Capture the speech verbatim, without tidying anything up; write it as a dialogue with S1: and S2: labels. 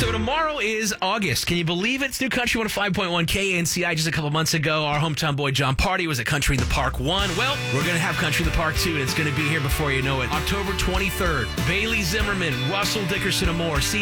S1: So tomorrow is August. Can you believe it? It's New Country one oh five point one K N C I. Just a couple months ago, our hometown boy John Party was at Country in the Park one. Well, we're going to have Country in the Park two, and it's going to be here before you know it. October twenty-third. Bailey Zimmerman, Russell Dickerson, and more. See